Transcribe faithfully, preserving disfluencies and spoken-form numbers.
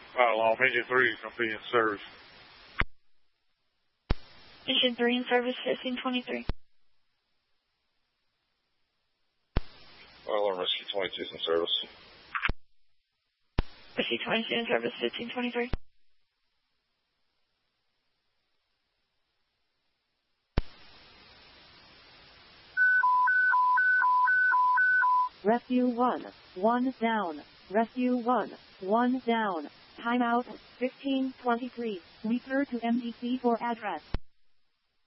Right along, engine three is going to be in service. Engine three in service, fifteen twenty-three. Fire alarm rescue twenty-two is in service. Rescue twenty-two in service, fifteen twenty-three. Rescue one, one down. Rescue one, one down. Timeout, fifteen twenty-three. Refer to M D C for address.